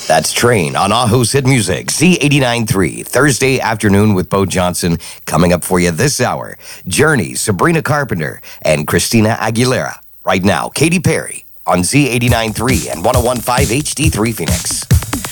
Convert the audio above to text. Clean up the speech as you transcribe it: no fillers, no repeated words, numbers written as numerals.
That's Train on Ahu's Hit Music, Z89.3, Thursday afternoon with Bo Johnson. Coming up for you this hour, Journey, Sabrina Carpenter, and Christina Aguilera. Right now, Katy Perry on Z89.3 and 101.5 HD3 Phoenix.